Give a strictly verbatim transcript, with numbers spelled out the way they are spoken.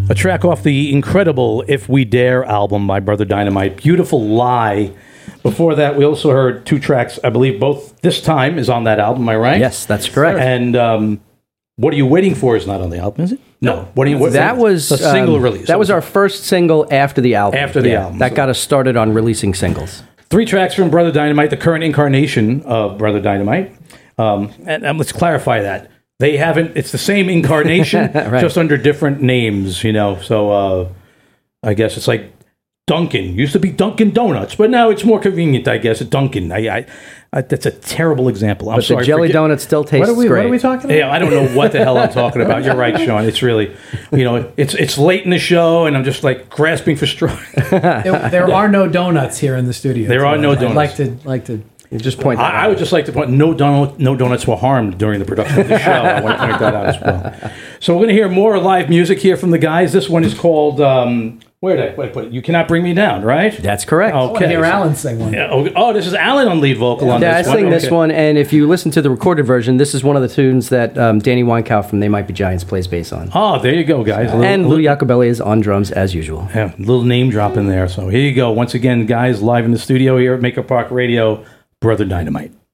A track off the incredible If We Dare album by Brother Dynamite, Beautiful Lie. Before that, we also heard two tracks, I believe both This Time is on that album, am I right? Yes, that's correct. And um, What Are You Waiting For is not on the album, is it? No. What are you? What, that was a single um, release. That was our first single after the album. After the yeah, album. That So- got us started on releasing singles. Three tracks from Brother Dynamite, the current incarnation of Brother Dynamite. Um, and, and let's clarify that. They haven't, it's the same incarnation, Right. just under different names, you know. So uh, I guess it's like Dunkin'. Used to be Dunkin' Donuts, but now it's more convenient, I guess, at Dunkin'. I, I, I, that's a terrible example. I'm But sorry. the jelly forget- donut still tastes What are we? great. What are we talking about? Yeah, I don't know what the hell I'm talking about. You're right, Sean. It's really, you know, it's it's late in the show, and I'm just like grasping for straw. There, there are no donuts here in the studio. There are no I'd donuts. like to like to. You just point that I, I out. would just like to point no donut, no donuts were harmed during the production of the show. I want to point that out as well. So we're going to hear more live music here from the guys. This one is called um, where did I, where did I put it? You Cannot Bring Me Down, right? That's correct. I want to Okay. hear Alan sing one. Yeah, oh, oh, this is Alan on lead vocal on Yeah, I this one. sing this Okay. one, and if you listen to the recorded version, this is one of the tunes that um, Danny Weinkow from They Might Be Giants plays bass on. Oh, there you go, guys. A little- And Lou little- Iacobelli is on drums as usual. Yeah, little name drop in there. So here you go. Once again, guys, live in the studio here at Maker Park Radio, Brother Dynamite.